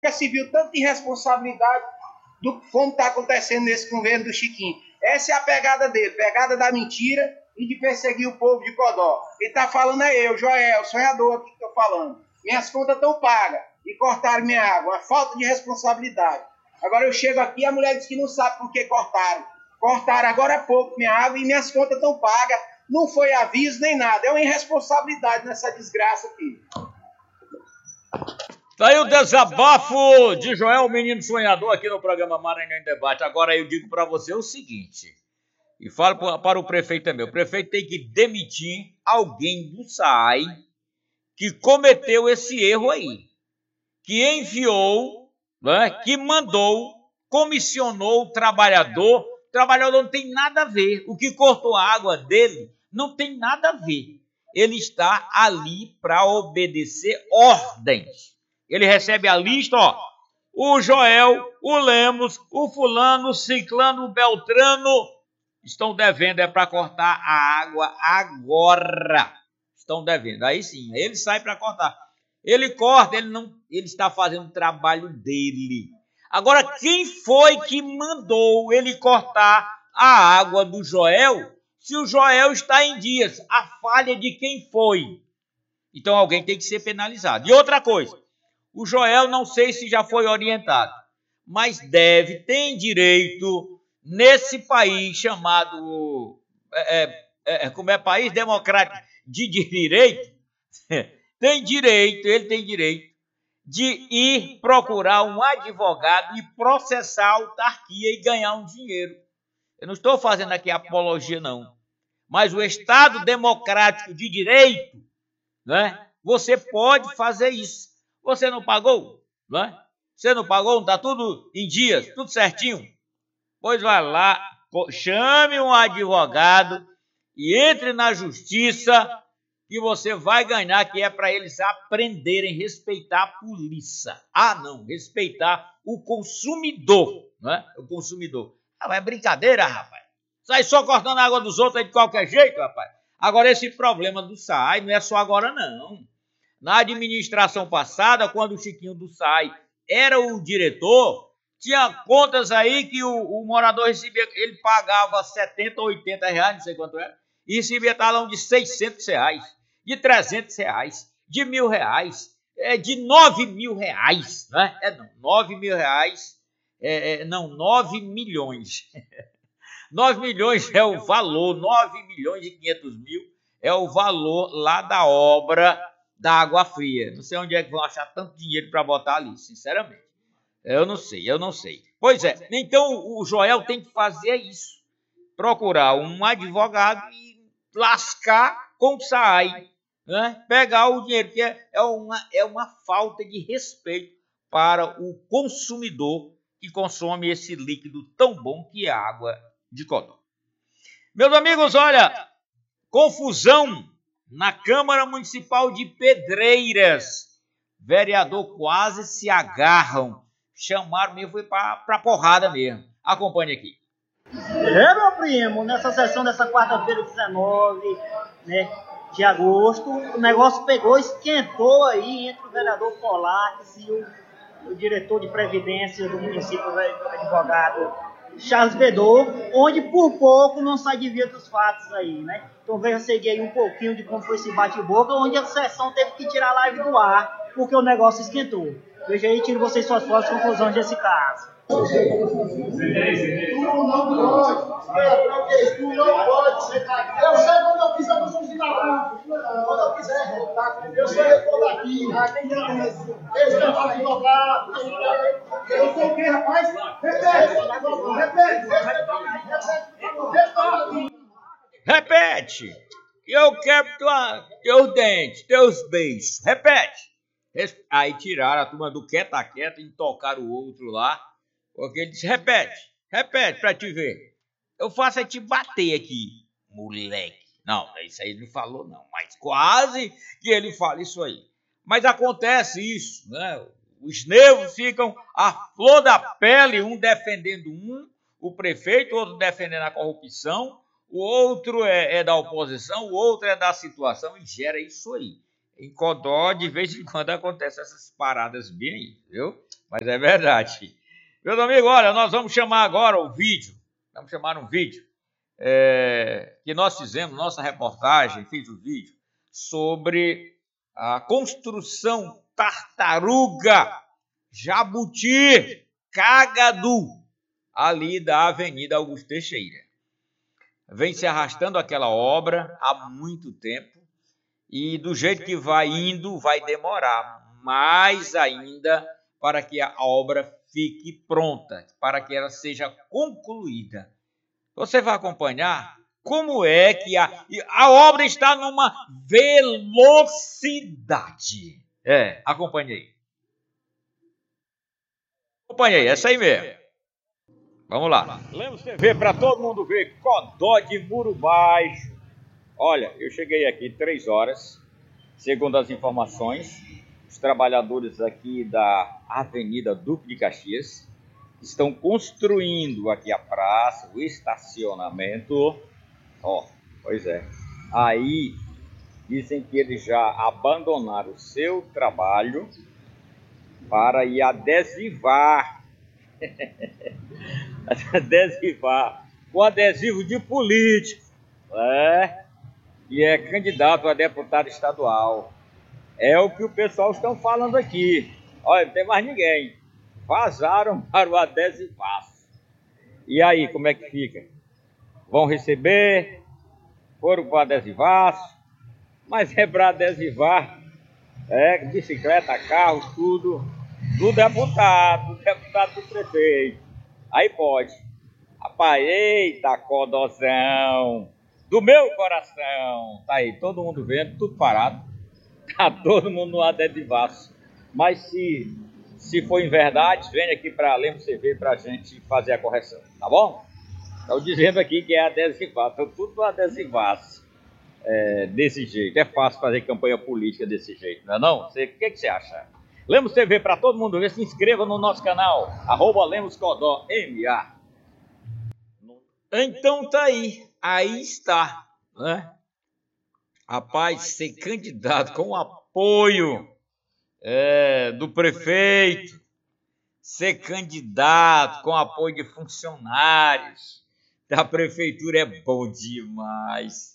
se viu tanta irresponsabilidade como está acontecendo nesse governo do Chiquinho. Essa é a pegada dele, pegada da mentira e de perseguir o povo de Codó. Ele está falando eu, Joel, sonhador aqui que estou falando. Minhas contas estão pagas e cortaram minha água. Uma falta de responsabilidade. Agora eu chego aqui e a mulher diz que não sabe por que cortaram. Cortaram agora há pouco minha água e minhas contas estão pagas. Não foi aviso nem nada. É uma irresponsabilidade nessa desgraça aqui. Tá aí o desabafo de Joel, menino sonhador, aqui no programa Maranhão em Debate. Agora eu digo para você o seguinte, e falo para o prefeito também. O prefeito tem que demitir alguém do SAI que cometeu esse erro aí. Que enviou, né, que mandou, comissionou o trabalhador. O trabalhador não tem nada a ver. O que cortou a água dele não tem nada a ver. Ele está ali para obedecer ordens. Ele recebe a lista, ó. O Joel, o Lemos, o fulano, o ciclano, o Beltrano estão devendo, é para cortar a água agora. Estão devendo. Aí sim, ele sai para cortar. Ele corta, ele está fazendo o trabalho dele. Agora, quem foi que mandou ele cortar a água do Joel, se o Joel está em dias? A falha de quem foi? Então alguém tem que ser penalizado. E outra coisa, o Joel não sei se já foi orientado, mas tem direito, nesse país chamado, como é país democrático de direito, ele tem direito de ir procurar um advogado e processar a autarquia e ganhar um dinheiro. Eu não estou fazendo aqui apologia, não. Mas o Estado democrático de direito, né, você pode fazer isso. Você não pagou? Né? Você não pagou? Não está tudo em dias, tudo certinho? Pois vai lá, chame um advogado e entre na justiça que você vai ganhar, que é para eles aprenderem a respeitar a polícia. Ah, não, respeitar o consumidor, né? O consumidor. Ah, é brincadeira, rapaz. Sai só cortando a água dos outros aí de qualquer jeito, rapaz. Agora, esse problema do SAI não é só agora, não. Na administração passada, quando o Chiquinho do SAI era o diretor, tinha contas aí que o morador recebia, ele pagava 70 ou 80 reais, não sei quanto era, e recebia talão de 600 reais, de 300 reais, de R$1.000, de R$9.000, né? 9 mil reais, 9 milhões. 9 milhões é o valor, 9 milhões e 500 mil é o valor lá da obra da água fria. Não sei onde é que vão achar tanto dinheiro para botar ali, sinceramente. Eu não sei. Pois é, então o Joel tem que fazer isso. Procurar um advogado e lascar com o SAI, né? Pegar o dinheiro, que é uma falta de respeito para o consumidor que consome esse líquido tão bom que é a água de Codó. Meus amigos, olha, confusão na Câmara Municipal de Pedreiras. Vereador quase se agarram. Chamaram mesmo, foi para porrada mesmo. Acompanhe aqui. Meu primo, nessa sessão dessa quarta-feira, 19, né, de agosto, o negócio pegou, esquentou aí entre o vereador Polaques e o diretor de Previdência do município, o advogado Charles Bedor, onde por pouco não sai de via dos fatos aí, né? Então veja, seguir aí um pouquinho de como foi esse bate-boca, onde a sessão teve que tirar a live do ar, porque o negócio esquentou. Veja aí, tiro vocês suas fotos e conclusões desse caso. Tu não pode ser cagado. Eu sei quando eu quiser, nós vamos ficar juntos. Quando eu quiser, eu sou reitor daqui. Eu sou advogado. Eu sou o quê, rapaz? Repete. Eu quero teus dentes, teus beijos. Repete. Aí tiraram a turma do quieta e tocaram o outro lá. Porque ele disse, repete pra te ver. Eu faço é te bater aqui, moleque. Não, isso aí ele não falou não, mas quase que ele fala isso aí. Mas acontece isso, né? Os nervos ficam à flor da pele, um defendendo o prefeito, outro defendendo a corrupção, o outro é da oposição, o outro é da situação e gera isso aí. Em Codó, de vez em quando, acontecem essas paradas bem aí, viu? Mas é verdade. Meus amigos, olha, nós vamos chamar agora o vídeo. Vamos chamar um vídeo que nós fizemos, nossa reportagem, fiz o vídeo sobre a construção tartaruga, jabuti, Cagadu, ali da Avenida Augusto Teixeira. Vem se arrastando aquela obra há muito tempo e do jeito que vai indo, vai demorar mais ainda para que a obra fique pronta, para que ela seja concluída. Você vai acompanhar como é que a obra está numa velocidade. Acompanhe aí. Acompanhe aí, essa aí mesmo. Vamos lá. Lemos TV para todo mundo ver. Codó de Muro Baixo. Olha, eu cheguei aqui 3 horas, segundo as informações. Os trabalhadores aqui da Avenida Duque de Caxias estão construindo aqui a praça, o estacionamento. Pois é. Aí dizem que eles já abandonaram o seu trabalho para ir adesivar. Adesivar com adesivo de político, e é candidato a deputado estadual. É o que o pessoal estão falando aqui. Olha, não tem mais ninguém. Vazaram para o adesivaço. E aí, como é que fica? Vão receber? Foram para o adesivaço? Mas é para adesivar. Bicicleta, carro, tudo do deputado do prefeito. Aí pode. Rapaz, eita, codozão do meu coração. Tá aí, todo mundo vendo, tudo parado. Tá todo mundo no adesivaço. Mas se for em verdade, vem aqui para Lemos TV pra gente fazer a correção, tá bom? Estão dizendo aqui que é adesivaço, estão tudo no adesivaço. Desse jeito, é fácil fazer campanha política desse jeito, não é não? O que você acha? Lemos TV para todo mundo ver, se inscreva no nosso canal, @LemosCodó, MA. Então tá aí está, né? Rapaz, ser candidato com o apoio do prefeito, ser candidato com apoio de funcionários da prefeitura é bom demais,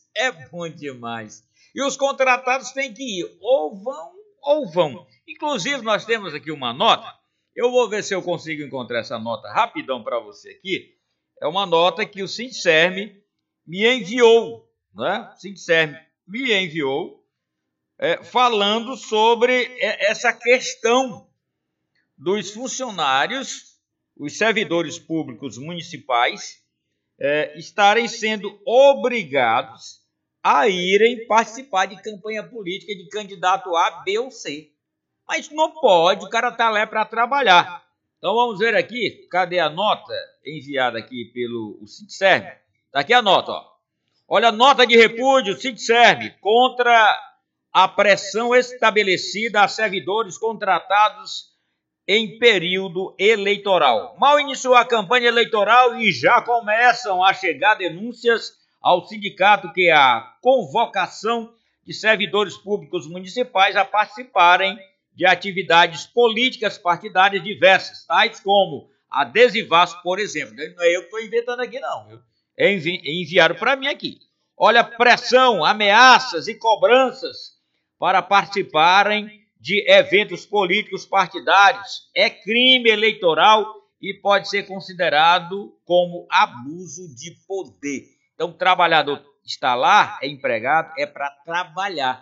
E os contratados têm que ir, ou vão. Inclusive, nós temos aqui uma nota, eu vou ver se eu consigo encontrar essa nota rapidão para você aqui. É uma nota que o Sindserm me enviou, né? O Sindserm me enviou falando sobre essa questão dos funcionários, os servidores públicos municipais, estarem sendo obrigados a irem participar de campanha política de candidato A, B ou C. Mas não pode, o cara está lá para trabalhar. Então vamos ver aqui, cadê a nota enviada aqui pelo Sindserm? Está aqui a nota, ó. Olha, nota de repúdio, Sindserm, contra a pressão estabelecida a servidores contratados em período eleitoral. Mal iniciou a campanha eleitoral e já começam a chegar denúncias ao sindicato que a convocação de servidores públicos municipais a participarem de atividades políticas partidárias diversas, tais como adesivaço, por exemplo. Não é eu que estou inventando aqui, não. Enviaram para mim aqui. Olha, pressão, ameaças e cobranças para participarem de eventos políticos partidários é crime eleitoral e pode ser considerado como abuso de poder. Então, o trabalhador está lá, é empregado, é para trabalhar.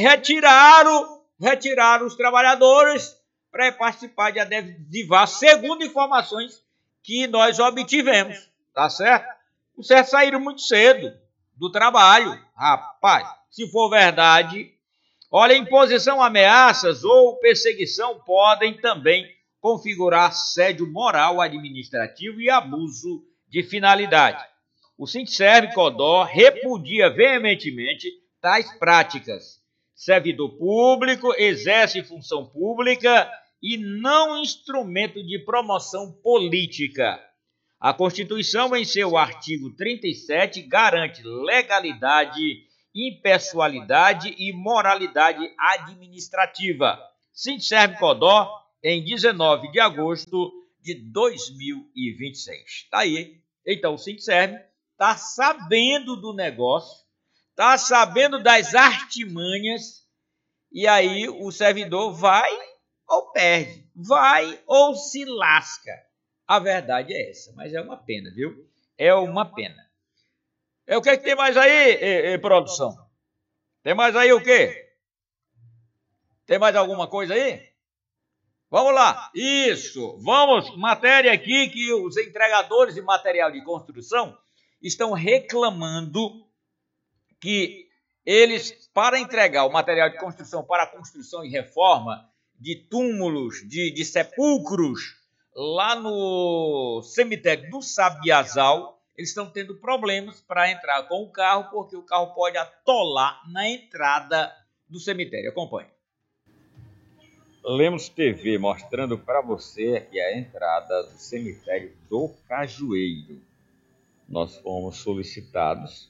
Retiraram os trabalhadores para participar de adesivar, segundo informações que nós obtivemos, tá certo? Os certos saíram muito cedo do trabalho. Rapaz, se for verdade, olha, imposição, ameaças ou perseguição podem também configurar assédio moral, administrativo e abuso de finalidade. O Sindserm Codó repudia veementemente tais práticas. Servidor público exerce função pública e não instrumento de promoção política. A Constituição, em seu artigo 37, garante legalidade, impessoalidade e moralidade administrativa. Sindserm Codó em 19 de agosto de 2026. Está aí. Então, o Sindserv está sabendo do negócio, está sabendo das artimanhas, e aí o servidor vai ou perde, vai ou se lasca. A verdade é essa, mas é uma pena, viu? É uma pena. O que tem mais aí, produção? Tem mais aí o quê? Tem mais alguma coisa aí? Vamos lá. Isso. Vamos. Matéria aqui que os entregadores de material de construção estão reclamando que eles, para entregar o material de construção para a construção e reforma de túmulos, de sepulcros, lá no cemitério do Sabiazal, eles estão tendo problemas para entrar com o carro, porque o carro pode atolar na entrada do cemitério. Acompanhe. Lemos TV mostrando para você aqui a entrada do cemitério do Cajueiro. Nós fomos solicitados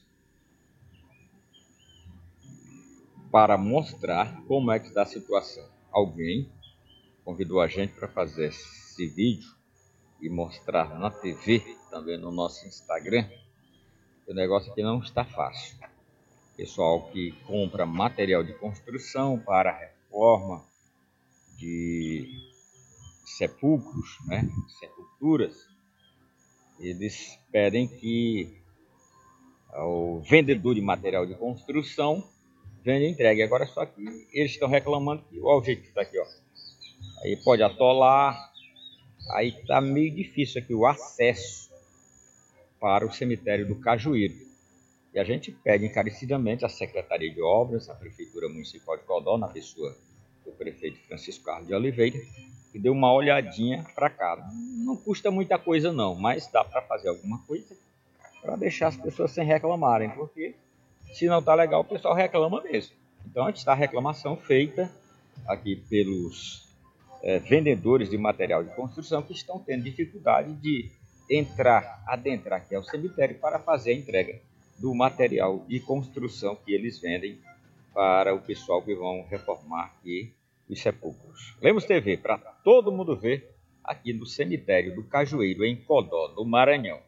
para mostrar como é que está a situação. Alguém convidou a gente para fazer esse vídeo e mostrar na TV, também no nosso Instagram. O negócio aqui não está fácil. Pessoal que compra material de construção para reforma de sepulcros, né, sepulturas, eles pedem que o vendedor de material de construção vende e entregue. Agora só que eles estão reclamando que olha o jeito que está aqui, ó. Aí pode atolar, aí está meio difícil aqui o acesso para o cemitério do Cajueiro. E a gente pede encarecidamente à Secretaria de Obras, à Prefeitura Municipal de Codó, na pessoa do prefeito Francisco Carlos de Oliveira, que dê uma olhadinha para cá. Não custa muita coisa não, mas dá para fazer alguma coisa para deixar as pessoas sem reclamarem, porque se não está legal, o pessoal reclama mesmo. Então, a gente está a reclamação feita aqui pelos vendedores de material de construção que estão tendo dificuldade de adentrar aqui ao cemitério para fazer a entrega do material de construção que eles vendem para o pessoal que vão reformar aqui os sepulcros. Lemos TV para todo mundo ver aqui no cemitério do Cajueiro, em Codó, no Maranhão.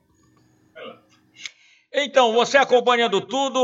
Então, você acompanhando tudo,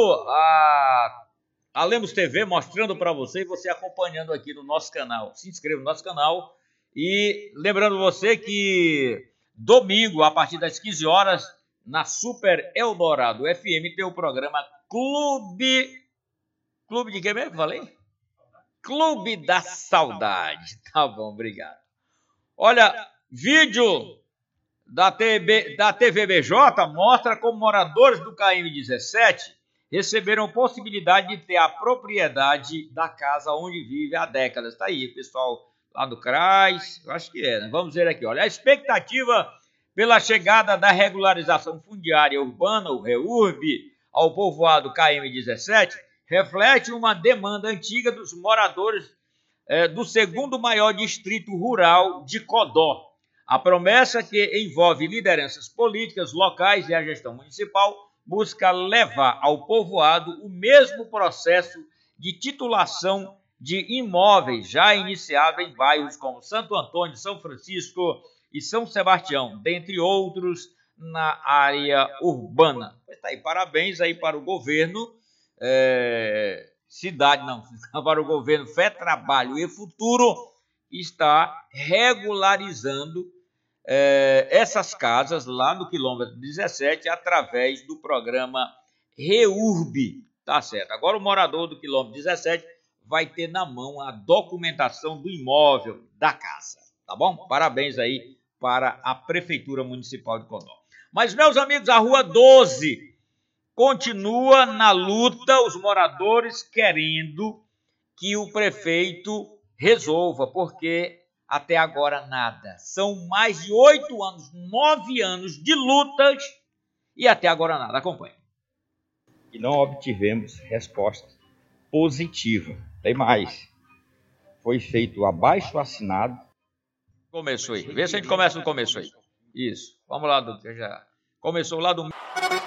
a Lemos TV mostrando para você e você acompanhando aqui no nosso canal. Se inscreva no nosso canal e lembrando você que domingo, a partir das 15 horas, na Super Eldorado FM, tem o programa Clube de quem mesmo? Falei? Clube da Saudade. Tá bom, obrigado. Olha, vídeo da TVBJ mostra como moradores do KM17 receberam possibilidade de ter a propriedade da casa onde vive há décadas. Está aí, pessoal lá do CRAS, eu acho que é, né? Vamos ver aqui, olha, a expectativa pela chegada da regularização fundiária urbana, o REURB, ao povoado KM17, reflete uma demanda antiga dos moradores do segundo maior distrito rural de Codó. A promessa, que envolve lideranças políticas locais e a gestão municipal, busca levar ao povoado o mesmo processo de titulação de imóveis já iniciado em bairros como Santo Antônio, São Francisco e São Sebastião, dentre outros na área urbana. Tá aí, parabéns aí para o governo, para o governo Fé, Trabalho e Futuro, está regularizando essas casas lá no quilômetro 17 através do programa REURB, tá certo? Agora o morador do quilômetro 17 vai ter na mão a documentação do imóvel da casa, tá bom? Parabéns aí para a Prefeitura Municipal de Codó. Mas, meus amigos, a Rua 12 continua na luta, os moradores querendo que o prefeito resolva, porque até agora nada. São mais de 8 anos, 9 anos de lutas e até agora nada. Acompanhe. E não obtivemos resposta positiva. Tem mais. Foi feito abaixo-assinado. Começou aí. Vê se a gente começa no começo aí. Isso. Vamos lá, já começou lá do...